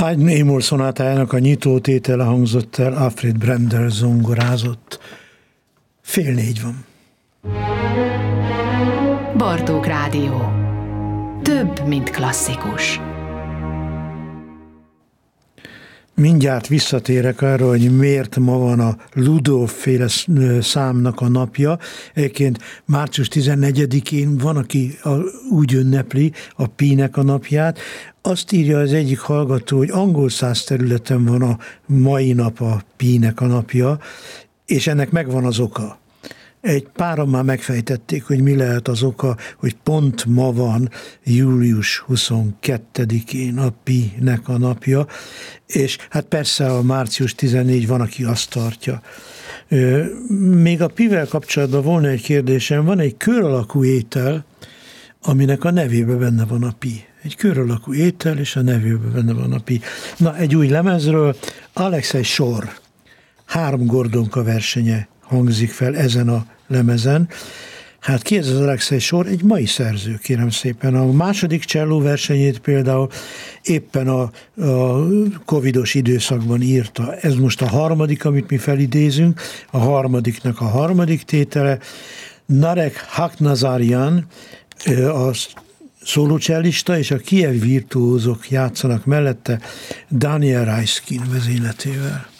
Haydn Émol szonátájának a nyitótétele hangzott el, Alfred Brendel zongorázott. 3:30 van. Bartók Rádió. Több, mint klasszikus. Mindjárt visszatérek arra, hogy miért ma van a Ludov-féle számnak a napja. Egyébként március 14-én van, aki úgy ünnepli a Pi-nek a napját. Azt írja az egyik hallgató, hogy angol száz területen van a mai nap a Pi-nek a napja, és ennek megvan az oka. Egy páran már megfejtették, hogy mi lehet az oka, hogy pont ma van július 22-én a Pi-nek a napja, és hát persze a március 14 van, aki azt tartja. Még a Pi-vel kapcsolatban volna egy kérdésem, van egy kör alakú étel, aminek a nevében benne van a Pi. Egy kör alakú étel, és a nevében benne van a Pi. Na, egy új lemezről, Alexei Sor, 3 Gordonka versenye hangzik fel ezen a lemezen. Hát ki ez az Alexei Sor? Egy mai szerző, kérem szépen. A második cselló versenyét például éppen a covidos időszakban írta. Ez most a harmadik, amit mi felidézünk, a harmadiknak a harmadik tétele. Narek Haknazarian, a szólócsellista, és a Kiev virtuózok játszanak mellette Daniel Raiskin vezényletével.